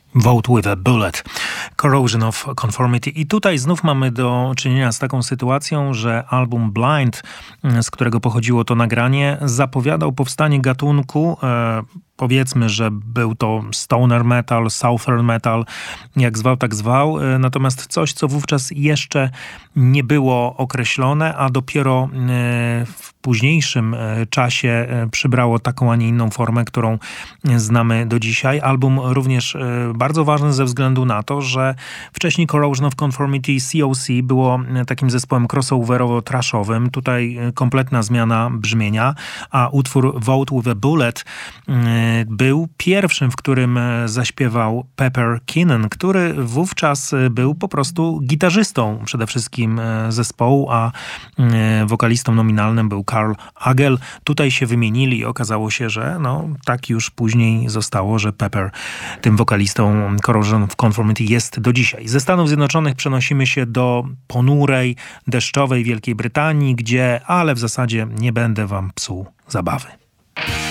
Vote with a Bullet, Corrosion of Conformity. I tutaj znów mamy do czynienia z taką sytuacją, że album Blind, z którego pochodziło to nagranie, zapowiadał powstanie gatunku, powiedzmy, że był to stoner metal, southern metal, jak zwał, tak zwał. Natomiast coś, co wówczas jeszcze nie było określone, a dopiero w późniejszym czasie przybrało taką, a nie inną formę, którą znamy do dzisiaj. Album również bardzo ważny ze względu na to, że wcześniej Corrosion of Conformity COC było takim zespołem crossoverowo-trashowym. Tutaj kompletna zmiana brzmienia, a utwór Vote with a Bullet był pierwszym, w którym zaśpiewał Pepper Keenan, który wówczas był po prostu gitarzystą przede wszystkim zespołu, a wokalistą nominalnym był Karl Agel. Tutaj się wymienili i okazało się, że tak już później zostało, że Pepper tym wokalistą Corrosion of Conformity jest do dzisiaj. Ze Stanów Zjednoczonych przenosimy się do ponurej, deszczowej Wielkiej Brytanii, ale w zasadzie nie będę wam psuł zabawy.